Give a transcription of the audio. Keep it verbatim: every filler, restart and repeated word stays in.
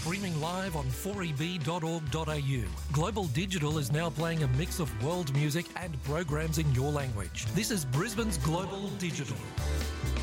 streaming live on four e b dot org dot a u. Global Digital is now playing a mix of world music and programs in your language. This is Brisbane's Global Digital.